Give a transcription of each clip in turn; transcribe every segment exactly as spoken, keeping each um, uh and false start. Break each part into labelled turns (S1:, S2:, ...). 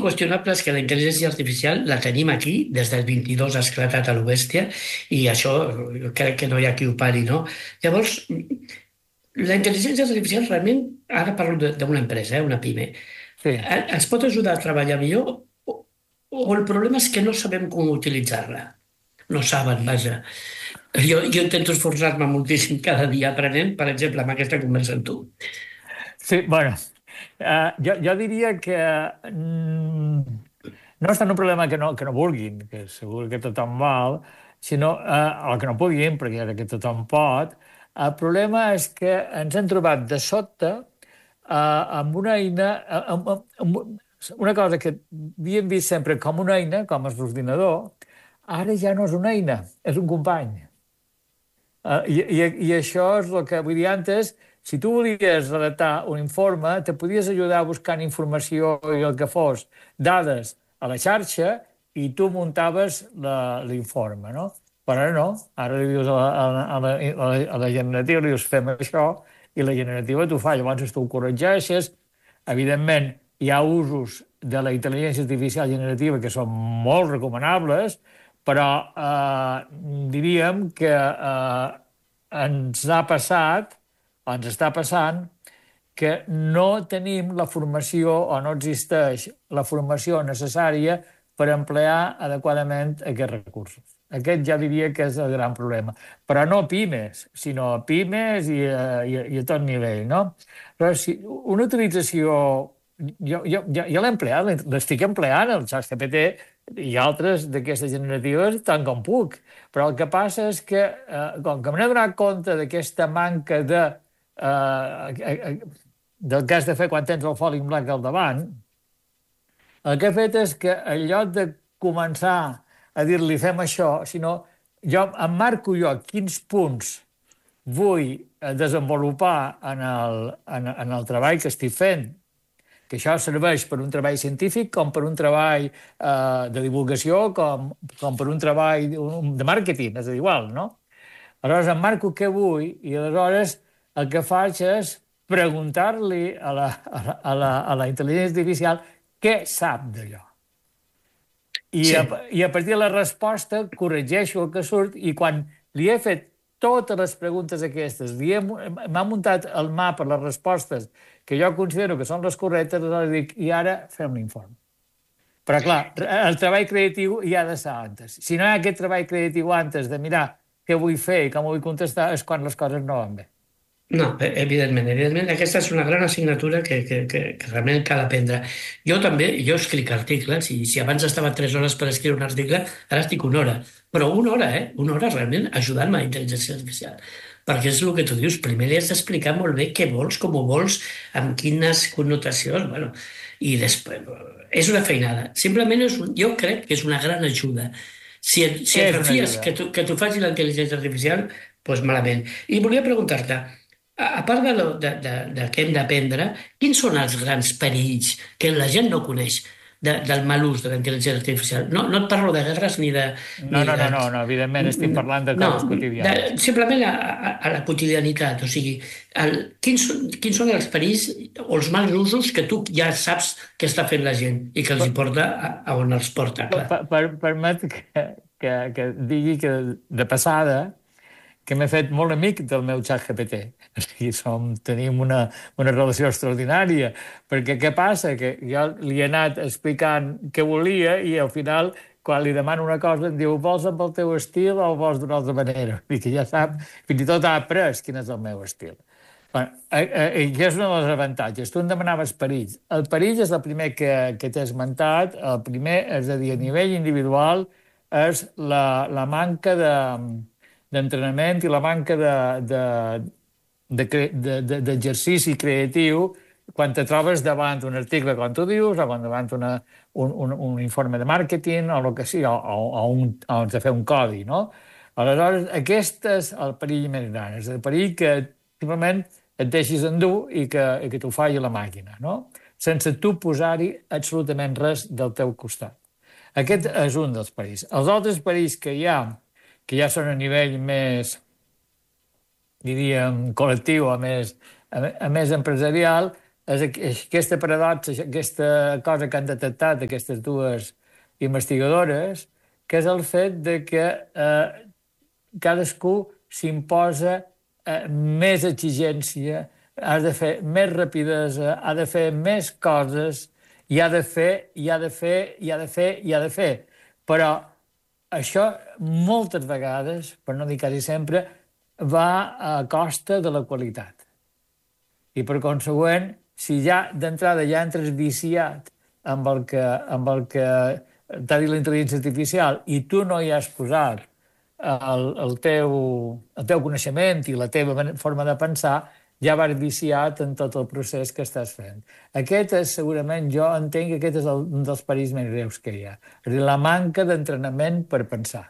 S1: inqüestionable és que la intel·ligència artificial la tenim aquí, des del vint-i-dos ha esclatat a lo bèstia, i això jo crec que no hi ha qui ho pari, no? Llavors, la intel·ligència artificial realment, ara parlo de- d'una empresa, eh, una pime,
S2: Sí.
S1: eh, ens pot ajudar a treballar millor o, o el problema és que no sabem com utilitzar-la. No saben, vaja. Jo, jo intento esforçar-me moltíssim cada dia aprenent, per exemple, amb aquesta conversa amb tu.
S2: Sí, bueno, eh, jo, jo diria que mm, no és tant un problema que no, que no vulguin, que segur que tothom vol, sinó eh, o que no puguin, perquè ara que tothom pot. El problema és que ens hem trobat de sobte eh, amb una eina, eh, amb, amb, amb una cosa que havíem vist sempre com una eina, com és l'ordinador, ara ja no és una eina, és un company. Uh, i, i, I això és el que vull dir antes. Si tu volies redactar un informe, te podies ajudar buscant informació i el que fos, dades a la xarxa, i tu muntaves la- l'informe, no? Però ara no. Ara li dius a la, a la, a la, a la, a la generativa, li dius fem això, i la generativa t'ho fa. Llavors tu ho corregeixes. Evidentment, hi ha usos de la intel·ligència artificial generativa que són molt recomanables, però eh, diríem que eh, ens ha passat, o ens està passant, que no tenim la formació o no existeix la formació necessària per emplear adequadament aquests recursos. Aquest ja diria que és el gran problema. Però no pimes, sinó pimes i, a- i, a- i a tot nivell, no? Però si una utilització... Jo, jo, jo, jo l'he empleat, l'estic empleant, el ChatGPT i altres d'aquestes generatives tant com puc. Però el que passa és que, eh, com que m'he donat compte d'aquesta manca de eh, eh, eh, del que has de fer quan tens el foli en blanc al davant, el que he fet és que en lloc de començar a dir-li fem això, sinó jo em marco jo quins punts vull eh, desenvolupar en el, en, en el treball que estic fent, que això serveix per un treball científic com per un treball eh, de divulgació, com, com per un treball de màrqueting, és igual, no? Aleshores, em marco què vull i aleshores el que faig és preguntar-li a la, a la, a la, a la intel·ligència artificial què sap d'allò. I a,
S1: Sí.
S2: I a partir de la resposta corregeixo el que surt i quan li he fet totes les preguntes aquestes, li he, m'ha muntat el mapa, les respostes que jo considero que són les correctes, aleshores dic, i ara fem l'informe. Però, clar, el treball creatiu hi ha de ser antes. Si no hi ha aquest treball creatiu antes de mirar què vull fer i com vull contestar, és quan les coses no van bé.
S1: No, e- evidentment, evidentment, aquesta és una gran assignatura que, que, que, que realment cal aprendre. Jo també, jo escric articles, i si abans estava tres hores per escriure un article, ara estic una hora. Però una hora, eh? Una hora realment ajudant-me a intel·ligència artificial. Perquè és el que tu dius, primer li has d'explicar molt bé què vols, com ho vols, amb quines connotacions, bueno, i després... És una feinada. Simplement és un, jo crec que és una gran ajuda. Si et, si et
S2: És una
S1: refies
S2: ajuda.
S1: que tu, que tu faci la intel·ligència artificial, doncs malament. I volia preguntar-te, a a part de, lo- de, de, de què hem d'aprendre, quins són els grans perills que la gent no coneix de, del mal ús de la intel·ligència artificial? No, no et parlo de guerres ni de...
S2: No,
S1: Ni
S2: no,
S1: de
S2: no, no, no, evidentment estic parlant de
S1: no,
S2: coses
S1: de,
S2: quotidianes.
S1: simplement a, a, a la quotidianitat. O sigui, el, quins, són- quins són els perills o els mals usos que tu ja saps que està fent la gent i que els hi porta a, a on els porta,
S2: Per,
S1: clar.
S2: per, permet que, que, que digui que de passada que m'he fet molt amic del meu xat G P T. O sigui, som, tenim una, una relació extraordinària, perquè què passa? Que jo li he anat explicant què volia i al final, quan li demano una cosa, em diu vols amb el teu estil o vols d'una altra manera? I que ja sap, fins i tot ha après quin és el meu estil. Bueno, eh, eh, I és un dels avantatges. Tu em demanaves perills. El perill és el primer que, que t'he esmentat. El primer, és a dir, a nivell individual, és la, la manca de, d'entrenament i la manca de, de, de, cre- de, de, d'exercici creatiu quan te trobes davant un article, com tu dius, o quan davant una, un, un, un informe de màrqueting, o el que sigui, o, o, o, un, o has de fer un codi, no? Aleshores, aquest és el perill més gran, és el perill que simplement et deixis endur i que, i que t'ho faci la màquina, no? Sense tu posar-hi absolutament res del teu costat. Aquest és un dels perills. Els altres perills que hi ha, que ja són a nivell més, diríem, col·lectiu, a més, a, a més empresarial, és aquesta paradoxa, aquesta cosa que han detectat aquestes dues investigadores, que és el fet de que eh, cadascú s'imposa eh, més exigència, ha de fer més rapidesa, ha de fer més coses, i ha de fer, i ha de fer, i ha de fer, i ha de fer. Però això moltes vegades, per no dir quasi sempre, va a costa de la qualitat. I per consegüent, si ja d'entrada ja entres viciat amb el que, amb el que t'ha dit la intel·ligència artificial i tu no hi has posat el, el, teu, el teu coneixement i la teva forma de pensar, ja vas viciat en tot el procés que estàs fent. Aquest és, segurament, jo entenc que aquest és el, un dels perills més greus que hi ha. És a dir, la manca d'entrenament per pensar.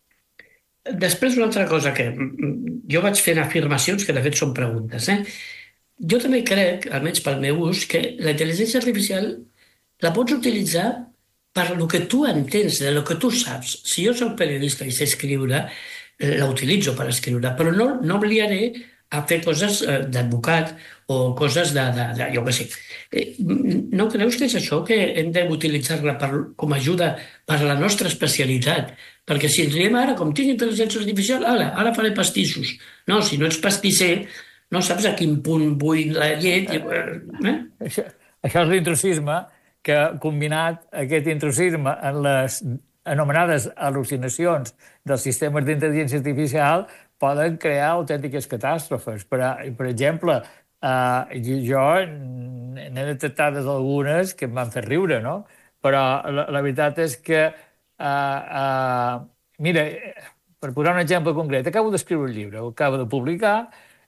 S1: Després, una altra cosa que jo vaig fent afirmacions que de fet són preguntes. Eh? Jo també crec, almenys pel meu ús, que la intel·ligència artificial la pots utilitzar per lo que tu entens, de lo que tu saps. Si jo soc periodista i sé escriure, eh, la utilitzo per escriure, però no, no obligaré a fer coses eh, d'advocat o coses de, de, de jo què sé. Eh, no creus que és això, que hem d'utilitzar-la per, com a ajuda per a la nostra especialitat? Perquè si ens diem ara, com tinc intel·ligència artificial, ara, ara faré pastissos. No, si no ets pastisser, no saps a quin punt vull la llet. Eh?
S2: Això, això és l'intrusisme, que combinat aquest intrusisme en les anomenades al·lucinacions dels sistemes d'intel·ligència artificial poden crear autèntiques catàstrofes. Per, per exemple, eh, jo n'he detectades algunes que em van fer riure, no? Però la, la veritat és que, eh, eh, mira, per posar un exemple concret, acabo d'escriure un llibre, ho acabo de publicar,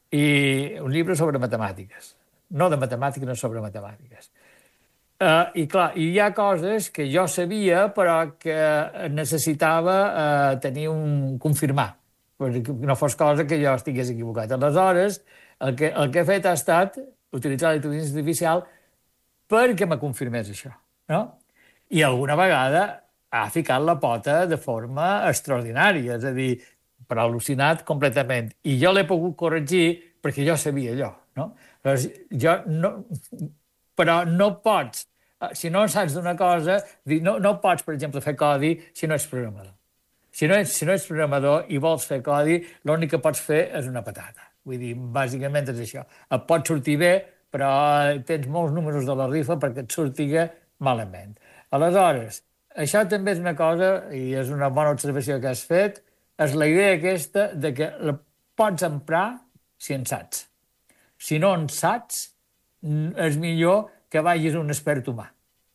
S2: i un llibre sobre matemàtiques. No de matemàtiques, no sobre matemàtiques. Uh, I clar, hi ha coses que jo sabia però que necessitava uh, tenir un confirmar, perquè no fos cosa que jo estigués equivocat. Aleshores, el que, el que he fet ha estat utilitzar la intel·ligència artificial perquè me confirmés això, no? I alguna vegada ha ficat la pota de forma extraordinària, és a dir, per al·lucinat completament. I jo l'he pogut corregir perquè jo sabia allò, no? Aleshores, jo no... Però no pots, si no saps d'una cosa, no, no pots, per exemple, fer codi si no ets programador. Si no ets, si no ets programador i vols fer codi, l'únic que pots fer és una patata. Vull dir, bàsicament és això. Et pot sortir bé, però tens molts números de la rifa perquè et surtiga malament. Aleshores, això també és una cosa, i és una bona observació que has fet, és la idea aquesta de que la pots emprar si en saps. Si no en saps, és millor que vagis a un expert humà.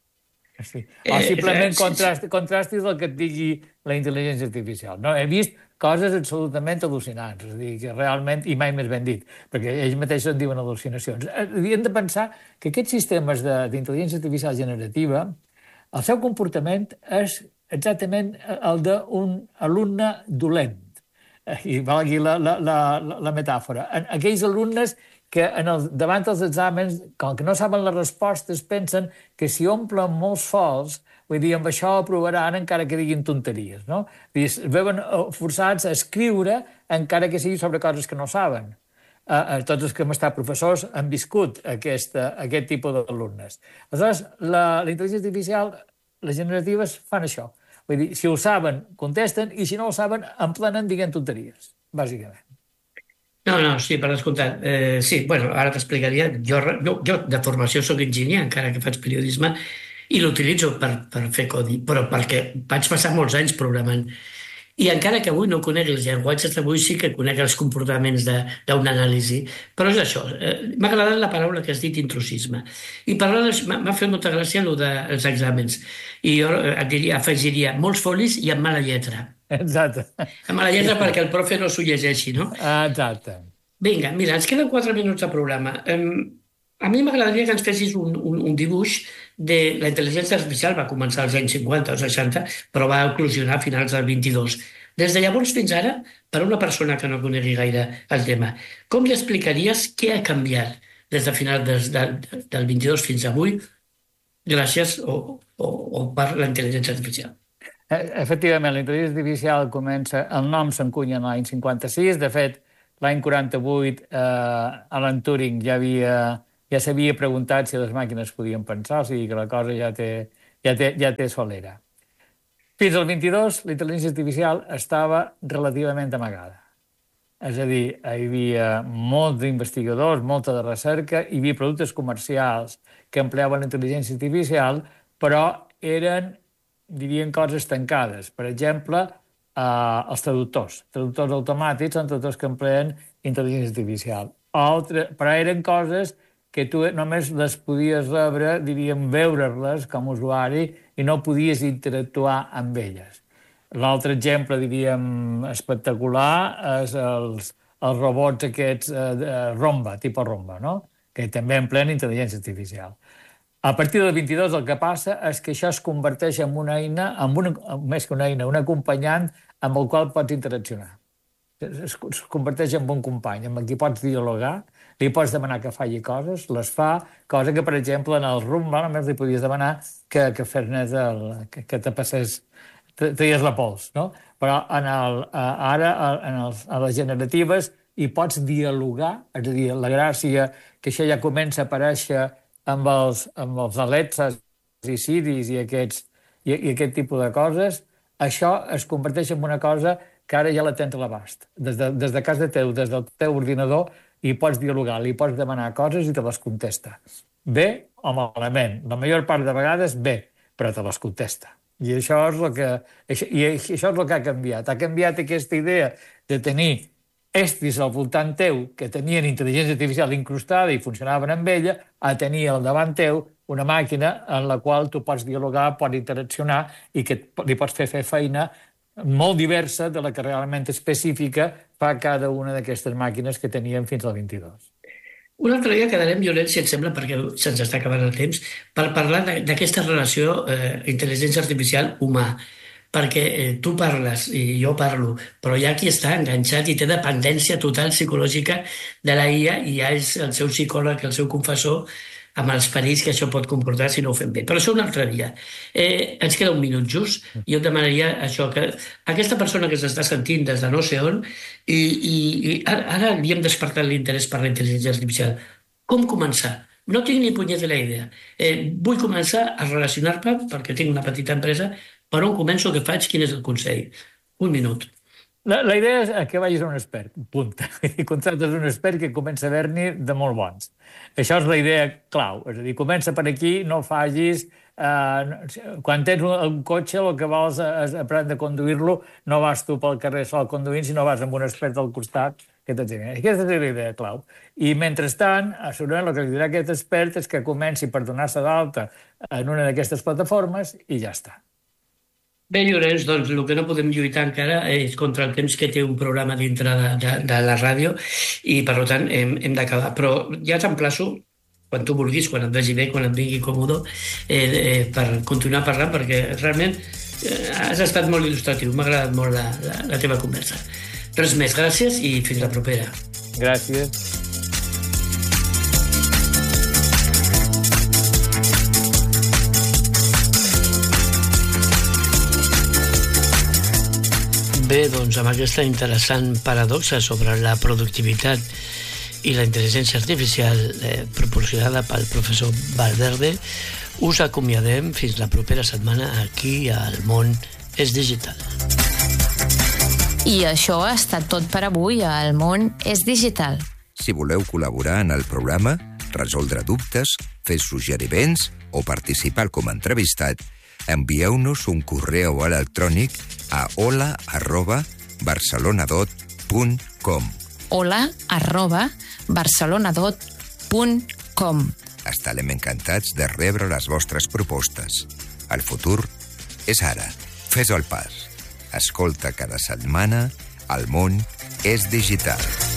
S2: Sí. O simplement contrastis, contrastis el que et digui la intel·ligència artificial. No? He vist coses absolutament al·lucinants, és a dir, que realment, i mai més ben dit, perquè ells mateixos en diuen al·lucinacions. Hem de pensar que aquests sistemes d'intel·ligència artificial generativa, el seu comportament és exactament el d'un alumne dolent. I valgui la, la, la, la metàfora. Aquells alumnes que en el, davant dels exàmens, com que no saben les respostes, pensen que si omplen molts fols, vull dir, amb això aprovaran encara que diguin tonteries, no? Es veuen forçats a escriure encara que sigui sobre coses que no saben. Uh, tots els que hem estat professors han viscut aquesta, aquest tipus d'alumnes. Aleshores, la, la intel·ligència artificial, les generatives, fan això. Vull dir, si ho saben, contesten, i si no ho saben, emplenen dient tonteries, bàsicament.
S1: No, no, sí, per descomptat. Eh, sí, bueno, ara t'explicaria. Jo, jo, jo de formació soc enginyer, encara que faig periodisme, i l'utilitzo per, per fer codi, però perquè vaig passar molts anys programant. I encara que avui no conec els llenguatges d'avui, sí que conec els comportaments d'un anàlisi. Però és això. Eh, m'ha agradat la paraula que has dit, intrusisme. I m'ha fet molta gràcia el dels exàmens. I jo et diria, afegiria molts folis i amb mala lletra.
S2: Exacte.
S1: Amb la lletra perquè el profe no s'ho llegeixi, no?
S2: Exacte.
S1: Vinga, mira, ens queden quatre minuts de programa. Um, a mi m'agradaria que ens fessis un, un, un dibuix de la intel·ligència artificial, va començar als anys cinquanta o seixanta, però va eclosionar a finals del vint-i-dos. Des de llavors fins ara, per a una persona que no conegui gaire el tema, com li explicaries què ha canviat des de final des, de, del vint-i-dos fins avui gràcies o, o, o per la intel·ligència artificial?
S2: Efectivament, la intel·ligència artificial comença, el nom s'encunya l'any cinquanta-sis, de fet, l'any quaranta-vuit eh, Alan Turing ja havia ja s'havia preguntat si les màquines podien pensar, o sigui que la cosa ja té, ja té, ja té solera. Fins al vint-i-dos, la intel·ligència artificial estava relativament amagada. És a dir, hi havia molts d'investigadors, molta de recerca, hi havia productes comercials que empleaven la intel·ligència artificial, però eren, dirien, coses tancades. Per exemple, eh, els traductors. Traductors automàtics són traductors que empleen intel·ligència artificial. Altre, però eren coses que tu només les podies rebre, diríem, veure-les com a usuari i no podies interactuar amb elles. L'altre exemple, diríem, espectacular és els, els robots aquests eh, Romba, tipus Romba, no? Que també empleen intel·ligència artificial. A partir del vint-i-dos el que passa és que això es converteix en una eina, en una, més que una eina, un acompanyant amb el qual pots interaccionar. Es, es converteix en un company, amb qui pots dialogar, li pots demanar que faci coses, les fa, cosa que, per exemple, en el Rumba només li podies demanar que, que fes net el, que, que te passés, treies la pols, no? Però en el, ara, en, els, en les generatives, hi pots dialogar, és a dir, la gràcia que això ja comença a aparèixer amb els, amb els Alexas i Siris i, aquests, i, i aquest tipus de coses, això es converteix en una cosa que ara ja la tens a l'abast. Des de, des de casa teu, des del teu ordinador, hi pots dialogar, li pots demanar coses i te les contesta. Bé o malament. La major part de vegades bé, però te les contesta. I això és el que, i això és el que ha canviat. Ha canviat aquesta idea de tenir estris al voltant teu que tenien intel·ligència artificial incrustada i funcionaven amb ella, a tenir al davant teu una màquina en la qual tu pots dialogar, pots interaccionar i que li pots fer fer feina molt diversa de la que realment específica fa cada una d'aquestes màquines que teníem fins al vint-i-dos.
S1: Un altre dia quedarem, Llorenç, si et sembla, perquè se'ns està acabant el temps, per parlar d'aquesta relació eh, intel·ligència artificial humà. Perquè eh, tu parles i jo parlo, però hi ha qui està enganxat i té dependència total psicològica de la I A i ja és el seu psicòleg, el seu confessor, amb els perills que això pot comportar si no ho fem bé. Però això un altre dia. Eh, ens queda un minut just i jo et demanaria això, que aquesta persona que s'està sentint des de no sé on i, i, i ara, ara li hem despertat l'interès per la intel·ligència artificial. Com començar? No tinc ni punyetera idea. Eh, vull començar a relacionar-me perquè tinc una petita empresa. Per on començo, què faig, quin és el consell? Un minut.
S2: La, la idea és que vagis a un expert, punta. I contractes un expert que comença a haver-n'hi de molt bons. Això és la idea clau. És a dir, comença per aquí, no facis... Eh, quan tens un, un cotxe, el que vols és aprendre a conduir-lo, no vas tu pel carrer sol conduint, sinó vas amb un expert al costat que t'ensenyi. Aquesta és la idea clau. I mentrestant, segurament el que li dirà aquest expert és que comenci per donar-se d'alta en una d'aquestes plataformes i ja està.
S1: Bé, Llorenç, doncs el que no podem lluitar encara és contra el temps que té un programa dintre de, de, de la ràdio i, per tant, hem, hem d'acabar. Però ja t'emplaço, quan tu vulguis, quan et vegi bé, quan et vingui còmode, eh, eh, per continuar parlant, perquè realment eh, has estat molt il·lustratiu. M'ha agradat molt la, la, la teva conversa. Res més, gràcies i fins la propera.
S2: Gràcies.
S1: Bé, doncs amb aquesta interessant paradoxa sobre la productivitat i la intel·ligència artificial eh, proporcionada pel professor Valverde, us acomiadem fins la propera setmana aquí al Món és Digital.
S3: I això ha estat tot per avui a El Món és Digital.
S4: Si voleu col·laborar en el programa, resoldre dubtes, fer suggeriments o participar com a entrevistat, envieu-nos un correu electrònic a hola arroba barcelonadot punt com.
S3: hola arroba barcelonadot punt com.
S4: Estarem encantats de rebre les vostres propostes. El futur és ara. Fes el pas. Escolta cada setmana El Món és Digital.